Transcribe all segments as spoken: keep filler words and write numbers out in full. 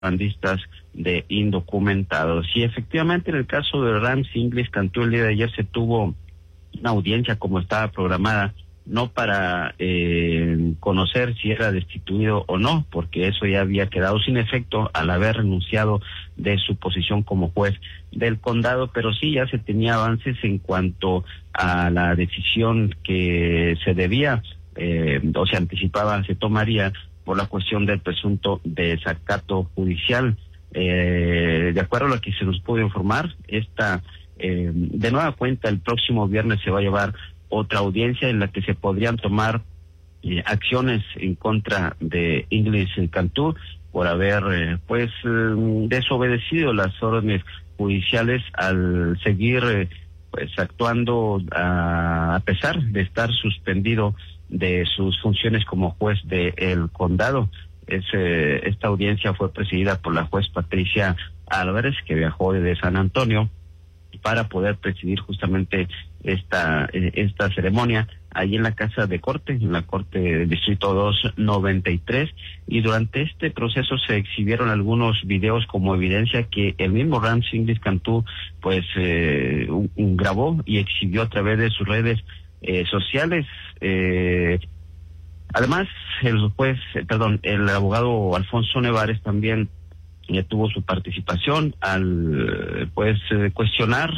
contrabandistas de indocumentados. Y efectivamente en el caso de Ramsey Inglis Cantú, el día de ayer se tuvo una audiencia como estaba programada, no para eh, conocer si era destituido o no, porque eso ya había quedado sin efecto al haber renunciado de su posición como juez del condado, pero sí ya se tenía avances en cuanto a la decisión que se debía eh, o se anticipaba, se tomaría por la cuestión del presunto desacato judicial. Eh, de acuerdo a lo que se nos pudo informar, esta eh, de nueva cuenta el próximo viernes se va a llevar otra audiencia en la que se podrían tomar eh, acciones en contra de Inglis Cantú por haber eh, pues eh, desobedecido las órdenes judiciales al seguir eh, pues actuando a, a pesar de estar suspendido de sus funciones como juez del condado. Es, eh, esta audiencia fue presidida por la juez Patricia Álvarez, que viajó desde San Antonio para poder presidir justamente esta eh, esta ceremonia ahí en la Casa de Corte, en la Corte del Distrito doscientos noventa y tres, y durante este proceso se exhibieron algunos videos como evidencia que el mismo Ramsey Inglis Cantú pues eh, un, un grabó y exhibió a través de sus redes eh, sociales. Eh, además, el juez, eh, perdón, el abogado Alfonso Nevares también eh, tuvo su participación al pues eh, cuestionar,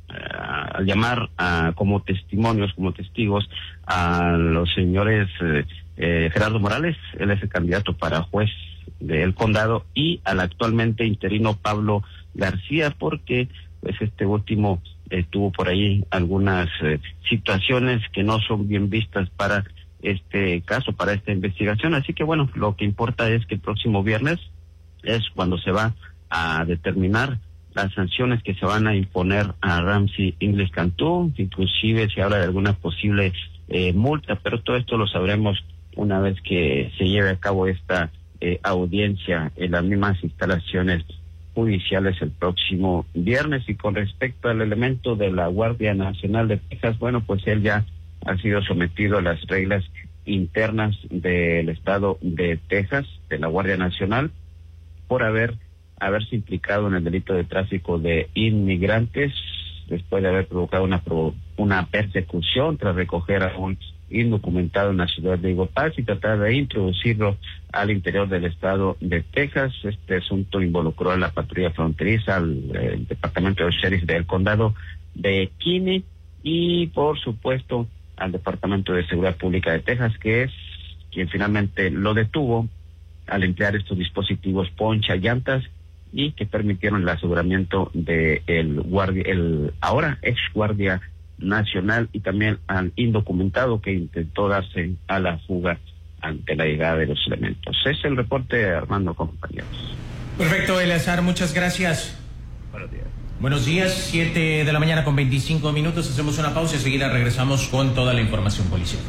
al llamar a, como testimonios, como testigos, a los señores eh, eh, Gerardo Morales, él es el candidato para juez del condado, y al actualmente interino Pablo García, porque pues este último eh, tuvo por ahí algunas eh, situaciones que no son bien vistas para este caso, para esta investigación. Así que bueno, lo que importa es que el próximo viernes es cuando se va a determinar las sanciones que se van a imponer a Ramsey Inglis Cantú, inclusive se habla de alguna posible eh, multa, pero todo esto lo sabremos una vez que se lleve a cabo esta eh, audiencia en las mismas instalaciones judiciales el próximo viernes. Y con respecto al elemento de la Guardia Nacional de Texas, bueno, pues él ya ha sido sometido a las reglas internas del estado de Texas, de la Guardia Nacional, por haber haberse implicado en el delito de tráfico de inmigrantes, después de haber provocado una una persecución tras recoger a un indocumentado en la ciudad de Eagle Pass y tratar de introducirlo al interior del estado de Texas. Este asunto involucró a la patrulla fronteriza, al eh, departamento de sheriff del condado de Kinney y por supuesto al departamento de seguridad pública de Texas, que es quien finalmente lo detuvo al emplear estos dispositivos poncha llantas y que permitieron el aseguramiento de el guardia, el ahora ex guardia nacional, y también al indocumentado que intentó darse a la fuga ante la llegada de los elementos. Es el reporte, Armando, compañeros. Perfecto, Eleazar, muchas gracias. Buenos días. Buenos días, siete de la mañana con veinticinco minutos, hacemos una pausa y enseguida regresamos con toda la información policial.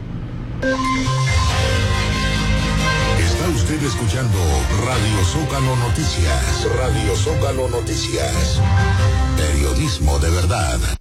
Está usted escuchando Radio Zócalo Noticias. Radio Zócalo Noticias. Periodismo de verdad.